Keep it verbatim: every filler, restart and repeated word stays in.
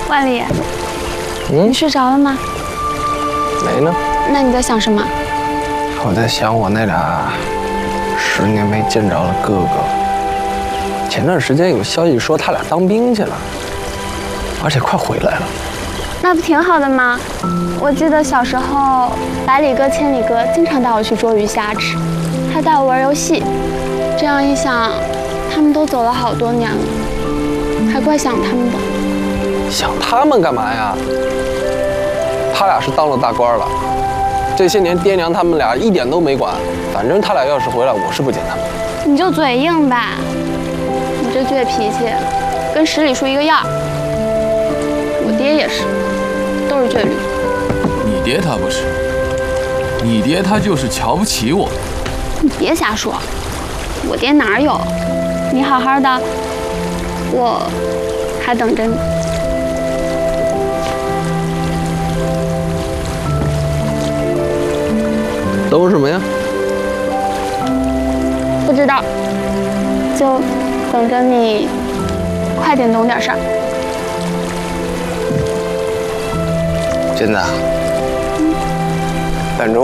万里， 嗯， 你睡着了吗？ 没呢。 那你在想什么？ 我在想我那俩十年没见着的哥哥。前段时间有消息说他俩当兵去了，而且快回来了。 那不挺好的吗？我记得小时候，百里哥、千里哥经常带我去捉鱼虾吃，还带我玩游戏。这样一想，他们都走了好多年了，还怪想他们的。 想他们干嘛呀？他俩是当了大官了，这些年爹娘他们俩一点都没管。反正他俩要是回来，我是不见他们。 你就嘴硬吧，你这倔脾气，跟十里树一个样。我爹也是，都是倔驴。 你爹他不是，你爹他就是瞧不起我。 你别瞎说，我爹哪有？你好好的，我还等着你。 都什么呀？ 不知道，就等着你快点懂点事儿。 真的，反正。